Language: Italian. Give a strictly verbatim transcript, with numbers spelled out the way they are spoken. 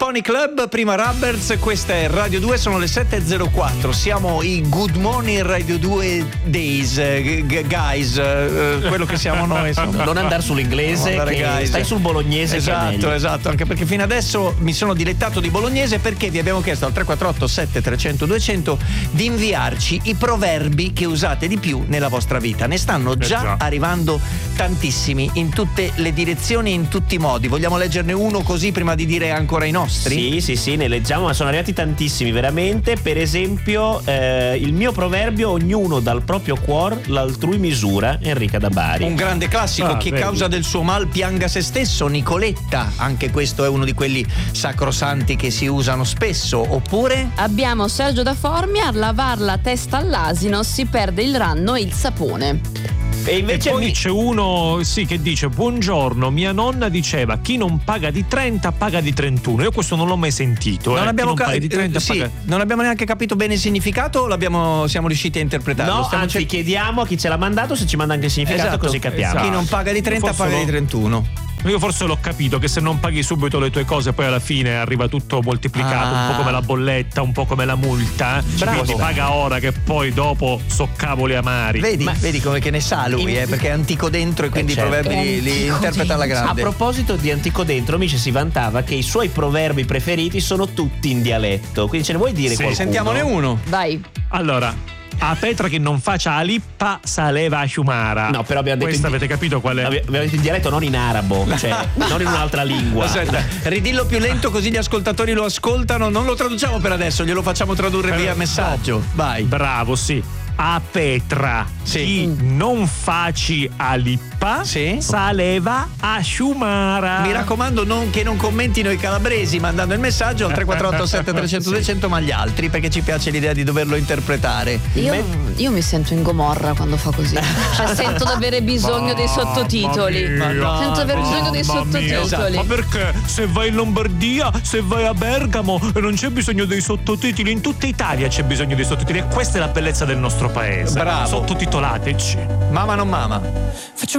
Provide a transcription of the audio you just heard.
Pony Club, prima Rubbers, questa è Radio due, sono le sette e zero quattro. Siamo i Good Morning Radio due Days, g- guys, uh, quello che siamo noi. Insomma. Non andare sull'inglese, andare, che guys. Stai sul bolognese. Esatto, esatto, anche perché fino adesso mi sono dilettato di bolognese, perché vi abbiamo chiesto al tre quattro otto sette tre zero zero due zero zero di inviarci i proverbi che usate di più nella vostra vita. Ne stanno già, eh già. arrivando tantissimi in tutte le direzioni, in tutti i modi. Vogliamo leggerne uno così prima di dire ancora i nostri? Sì, sì, sì, ne leggiamo, ma sono arrivati tantissimi, veramente. Per esempio, eh, il mio proverbio: ognuno dal proprio cuor l'altrui misura. Enrica da Bari. Un grande classico. Ah, chi vedi. causa del suo mal pianga se stesso, Nicoletta. Anche questo è uno di quelli sacrosanti che si usano spesso. Oppure Abbiamo Sergio da Formia: a lavar la testa all'asino si perde il ranno e il sapone. E invece e poi mi- c'è uno sì che dice: buongiorno, mia nonna diceva chi non paga di trenta paga di trentuno. Io questo non l'ho mai sentito. non eh. abbiamo, chi non ca- paga di trenta eh, sì, paga... non abbiamo neanche capito bene il significato, o l'abbiamo, siamo riusciti a interpretarlo? No, Stiamo anzi, cer- chiediamo a chi ce l'ha mandato se ci manda anche il significato, Esatto, così capiamo. esatto. Chi non paga di trenta Forse paga lo- di trentuno. Io forse l'ho capito che se non paghi subito le tue cose, poi alla fine arriva tutto moltiplicato, Ah. un po' come la bolletta, un po' come la multa. Bravo. Quindi paga ora che poi dopo so cavoli amari. Vedi, Ma- vedi come che ne sa lui, In- eh, perché è antico dentro e quindi Eh, certo. i proverbi li, li Antico interpreta alla dentro. A grande. proposito di antico dentro, Mice si vantava che i suoi proverbi preferiti sono tutti in dialetto. Quindi ce ne vuoi dire Sì, qualcuno? Sentiamone uno. Vai. Allora, a Petra che non faccia la lippa saleva a Sciumara. No, però abbiamo detto Questa in- avete capito qual è? Abbiamo detto in dialetto, non in arabo, cioè non in un'altra lingua. Aspetta, ridillo più lento così gli ascoltatori lo ascoltano. Non lo traduciamo per adesso, glielo facciamo tradurre Per- via messaggio. Vai. Bravo, sì. A Petra Sì. chi non faci a lippa Sì. saleva a Sciumara. Mi raccomando non, che non commentino i calabresi mandando il messaggio al tre quattro otto sette tre zero zero due zero, ma gli altri, perché ci piace l'idea di doverlo interpretare. Io, io mi sento in Gomorra quando fa così. Cioè sento di avere bisogno dei sottotitoli. Mamma mia. Sento di aver bisogno dei Mamma mia. sottotitoli. Ma perché se vai in Lombardia, se vai a Bergamo, non c'è bisogno dei sottotitoli? In tutta Italia c'è bisogno dei sottotitoli, e questa è la bellezza del nostro paese. Bravo. Sottotitolateci. Mama non mama. Faccio